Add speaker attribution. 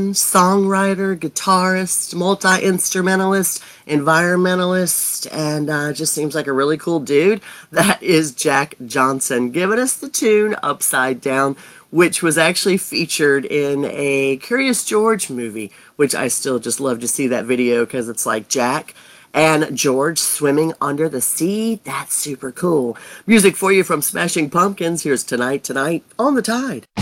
Speaker 1: songwriter, guitarist, multi-instrumentalist, environmentalist, and just seems like a really cool dude. That is Jack Johnson giving us the tune Upside Down, which was actually featured in a Curious George movie, which I still just love to see that video because it's like Jack and George swimming under the sea. That's super cool. Music for you from Smashing Pumpkins. Here's Tonight, Tonight on the Tide.